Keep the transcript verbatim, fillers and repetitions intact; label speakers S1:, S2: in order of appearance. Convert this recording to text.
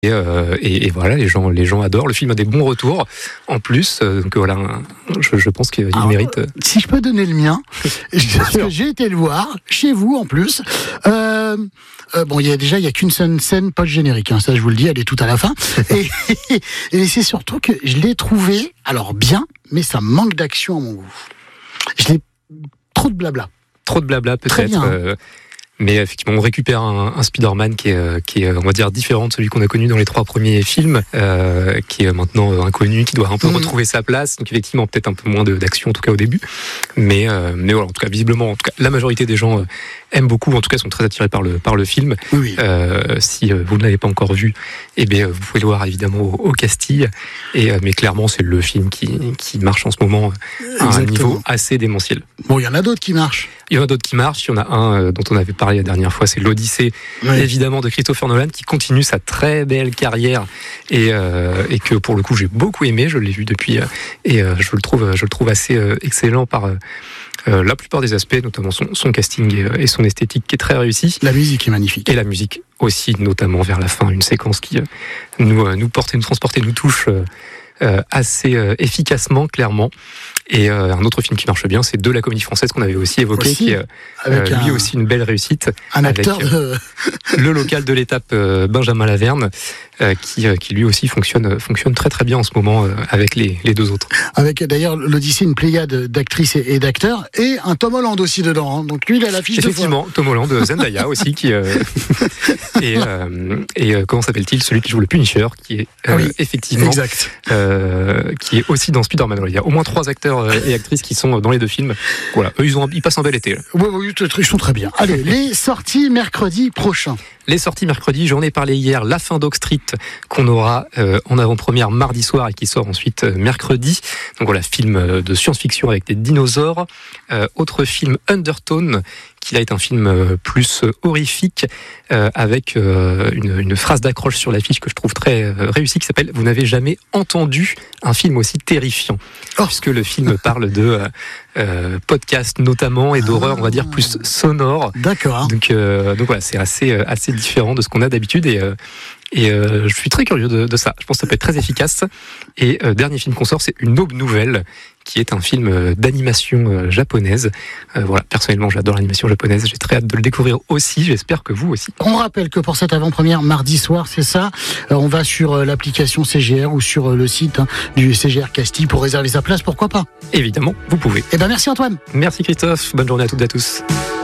S1: Et, euh, et, et voilà, les gens, les gens adorent. Le film a des bons retours en plus. Euh, donc voilà, je, je pense qu'il Alors, mérite. Euh...
S2: Si je peux donner le mien, j'ai été le voir chez vous en plus. Euh, euh, bon, il y a déjà, il y a qu'une seule scène post-générique. Hein, ça, je vous le dis, elle est tout à la fin. et, et c'est surtout que je l'ai trouvé, alors bien, mais ça manque d'action à mon goût. Je l'ai trop de blabla.
S1: Trop de blabla peut-être. Hein. Euh... Mais effectivement, on récupère un, un Spider-Man qui est, qui est, on va dire, différent de celui qu'on a connu dans les trois premiers films, euh, qui est maintenant inconnu, qui doit un peu mmh. retrouver sa place. Donc effectivement, peut-être un peu moins de, d'action, en tout cas au début. Mais, euh, mais voilà, en tout cas, visiblement, en tout cas, la majorité des gens euh, aiment beaucoup, en tout cas, sont très attirés par le, par le film.
S2: Oui.
S1: Euh, si euh, vous ne l'avez pas encore vu, eh bien, vous pouvez le voir évidemment au, au Castille. Et, euh, mais clairement, c'est le film qui, qui marche en ce moment à Exactement. un niveau assez démentiel.
S2: Bon, il y en a d'autres qui marchent.
S1: Il y en a d'autres qui marchent. Il y en a un euh, dont on avait parlé la dernière fois, c'est l'Odyssée, oui. évidemment, de Christopher Nolan, qui continue sa très belle carrière et, euh, et que pour le coup j'ai beaucoup aimé. Je l'ai vu depuis euh, et euh, je le trouve, je le trouve assez euh, excellent par euh, euh, la plupart des aspects, notamment son, son casting et, et son esthétique qui est très réussi.
S2: La musique est magnifique.
S1: Et la musique aussi, notamment vers la fin, une séquence qui euh, nous euh, nous porte, et nous transporte et nous touche. Euh, Euh, assez euh, efficacement, clairement. Et euh, un autre film qui marche bien, c'est De la comédie française qu'on avait aussi évoqué, aussi, qui est euh, lui un, aussi une belle réussite.
S2: Un acteur avec, euh,
S1: de... le local de l'étape euh, Benjamin Laverne, euh, qui, euh, qui lui aussi fonctionne, fonctionne très très bien en ce moment euh, avec les, les deux autres.
S2: Avec d'ailleurs l'Odyssée, une pléiade d'actrices et, et d'acteurs, et un Tom Holland aussi dedans. Hein. Donc lui, il a l'affiche de
S1: Effectivement, Tom Holland, Zendaya aussi, qui euh... et, euh, et euh, comment s'appelle-t-il, celui qui joue le Punisher, qui est euh,
S2: oui,
S1: effectivement
S2: exact.
S1: Euh, qui est aussi dans Spider-Man. Il y a au moins trois acteurs et actrices qui sont dans les deux films. Voilà, eux ils, ont, ils passent un bel été. Là.
S2: Oui, oui, ils sont très bien. Allez, les sorties mercredi prochain.
S1: Les sorties mercredi, j'en ai parlé hier, La fin d'Oak Street, qu'on aura euh, en avant-première mardi soir et qui sort ensuite euh, mercredi. Donc voilà, film euh, de science-fiction avec des dinosaures. Euh, autre film, Undertone, qui là est un film euh, plus euh, horrifique, euh, avec euh, une, une phrase d'accroche sur l'affiche que je trouve très euh, réussie, qui s'appelle « Vous n'avez jamais entendu un film aussi terrifiant ». Oh. Puisque le film parle de euh, euh, podcast notamment et d'horreur, on va dire, plus sonore.
S2: D'accord.
S1: Donc, euh, donc voilà, c'est assez, assez différent de ce qu'on a d'habitude et... Euh, Et euh, je suis très curieux de, de ça. Je pense que ça peut être très efficace. Et euh, dernier film qu'on sort, c'est Une aube nouvelle, qui est un film euh, d'animation euh, japonaise. Euh, voilà, personnellement, j'adore l'animation japonaise. J'ai très hâte de le découvrir aussi. J'espère que vous aussi.
S2: On rappelle que pour cette avant-première mardi soir, c'est ça. Euh, on va sur euh, l'application C G R ou sur euh, le site hein, du C G R Castille pour réserver sa place. Pourquoi pas ?
S1: Évidemment, vous pouvez.
S2: Eh ben merci Antoine.
S1: Merci Christophe. Bonne journée à toutes et à tous.